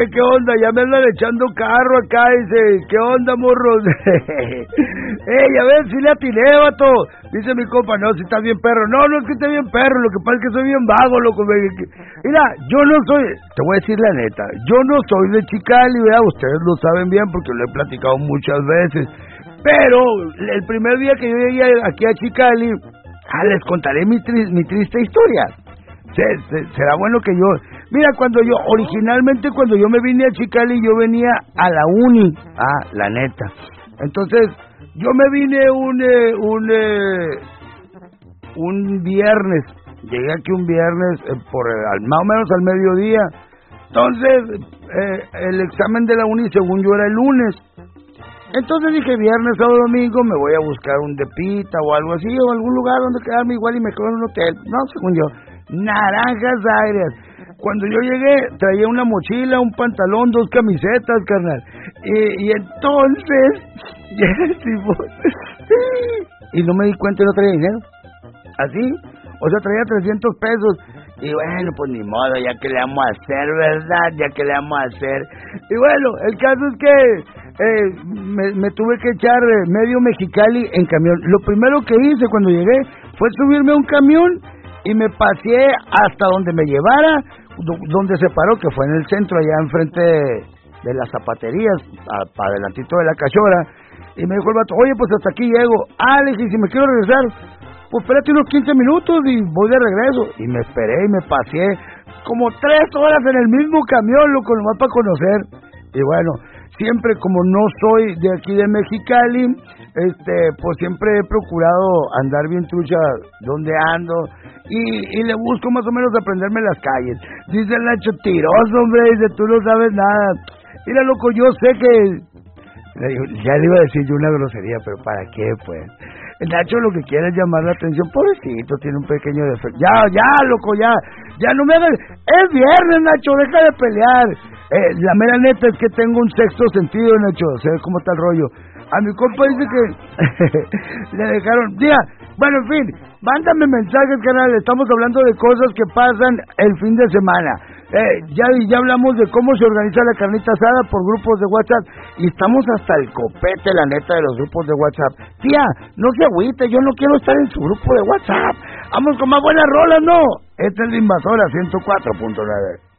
¿Qué onda? Ya me andan echando carro acá, dice, ¿qué onda, morros? A ver, si le atiné, vato. Dice mi compa, no, si estás bien perro. No, no es que esté bien perro, lo que pasa es que soy bien vago, loco. Mira, yo no soy, te voy a decir la neta, yo no soy de Chicali, ¿verdad? Ustedes lo saben bien porque lo he platicado muchas veces. Pero el primer día que yo llegué aquí a Chicali, les contaré mi triste historia. Será bueno que yo... Mira, originalmente cuando yo me vine a Chicali, yo venía a la uni. La neta. Entonces, yo me vine un viernes. Llegué aquí un viernes, más o menos al mediodía. Entonces, el examen de la uni, según yo, era el lunes. Entonces dije, viernes, sábado, domingo, me voy a buscar un depita o algo así, o algún lugar donde quedarme igual y me quedo en un hotel. No, según yo, naranjas agrias. Cuando yo llegué, traía una mochila, un pantalón, 2 camisetas, carnal. Y entonces, y no me di cuenta y no traía dinero. Así, o sea, traía 300 pesos. Y bueno, pues ni modo, ya que le vamos a hacer, ¿verdad? Ya que le vamos a hacer. Y bueno, el caso es que me tuve que echar medio Mexicali en camión. Lo primero que hice cuando llegué fue subirme a un camión y me paseé hasta donde me llevara, donde se paró, que fue en el centro, allá enfrente de las zapaterías, para adelantito de la Cachora. Y me dijo el vato, oye, pues hasta aquí llego. Le dije, si me quiero regresar, pues espérate unos 15 minutos y voy de regreso. Y me esperé y me paseé como 3 horas en el mismo camión, loco, nomás para conocer. Y bueno, siempre como no soy de aquí de Mexicali, pues siempre he procurado andar bien trucha donde ando y le busco más o menos aprenderme las calles. Dice el Nacho, tiroso, hombre, dice, tú no sabes nada. Mira, loco, yo sé que... Ya le iba a decir yo una grosería, pero ¿para qué, pues? El Nacho lo que quiere es llamar la atención. Pobrecito, tiene un pequeño defecto. Ya, loco, ya no me hagas... Es viernes, Nacho, deja de pelear. La mera neta es que tengo un sexto sentido, Nacho. Sé cómo está el rollo. A mi compa dice que le dejaron... Diga, bueno, en fin, mándame mensajes, canal. Estamos hablando de cosas que pasan el fin de semana. Ya hablamos de cómo se organiza la carnita asada por grupos de WhatsApp. Y estamos hasta el copete, la neta, de los grupos de WhatsApp. Tía, no se agüite, yo no quiero estar en su grupo de WhatsApp. Vamos con más buenas rolas, ¿no? Esta es la Invasora 104.9.